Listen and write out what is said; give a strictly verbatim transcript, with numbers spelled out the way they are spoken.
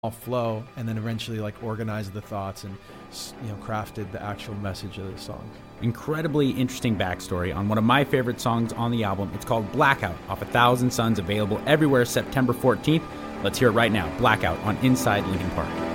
flow, and then eventually like organized the thoughts and, you know, crafted the actual message of the song. Incredibly interesting backstory on one of my favorite songs on the album. It's called Blackout off A Thousand Suns, available everywhere September fourteenth. Let's hear it right now. Blackout on Inside Linkin Park.